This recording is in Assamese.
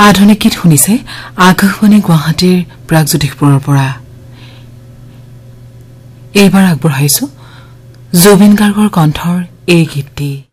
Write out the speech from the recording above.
আধুনিক গীত শুনিছে আকাশবাণী গুৱাহাটীৰ প্ৰাগজ্যোতিষপুৰৰ পৰা। এইবাৰ আগবঢ়াইছো জুবিন গাৰ্গৰ কণ্ঠৰ এই গীতটি।